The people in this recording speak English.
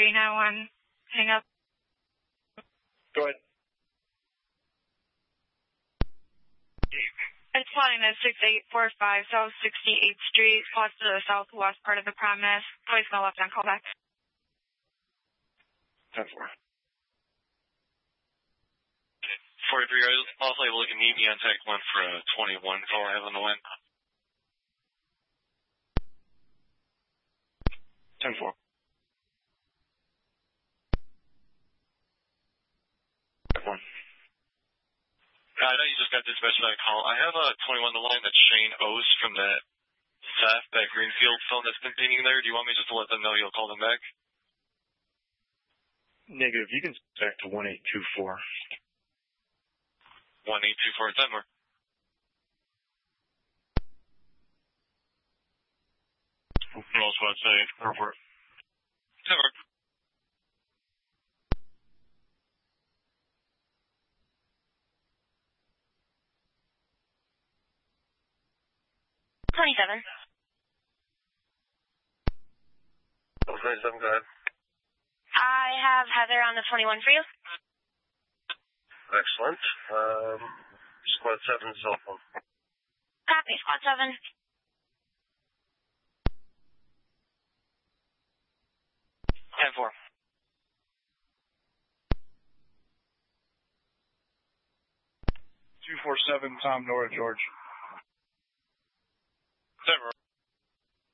391. Hang up. Go ahead. It's plotting at 6845 South 68th Street, plots to the southwest part of the premise. Place no left on callback. 10-4. 43, are you also able to meet me on tech 1 for a 21 call I have on the line? 10-4. I know you just got dispatched on a call. I have a 21 on the line that's Shane O's from that staff, that Greenfield phone that's been pinging there. Do you want me just to let them know you'll call them back? Negative. You can back to 1824. 1824, 10 more. Roll squad, say, report. 10 more. $27. 27, go ahead. I have Heather on the 21 for you. Excellent. Squad 7 cell phone. Copy, Squad 7. Ten four. 247, Tom, Nora, George. 10 more.